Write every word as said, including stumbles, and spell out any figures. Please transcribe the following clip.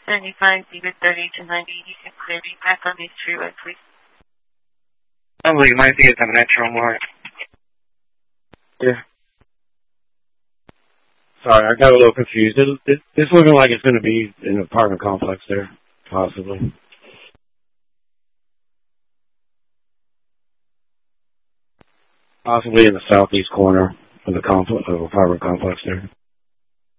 seventy-five, David thirty to nine eighty-six, thirty, back on East Freeway, please. I believe you might be at the Metro Mart. Yeah. Sorry, I got a little confused. It, it, it's looking like it's going to be in an apartment complex there, possibly. Possibly in the southeast corner of the complex, of apartment complex there.